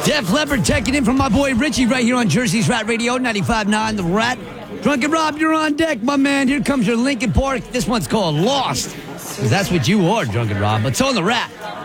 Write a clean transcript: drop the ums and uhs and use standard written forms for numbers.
Def Leppard checking in from my boy Richie right here on Jersey's Rat Radio, 95.9 The Rat. Drunken Rob, you're on deck, my man. Here comes your Linkin Park. This one's called Lost. 'Cause that's what you are, Drunken Rob. But so on The Rat.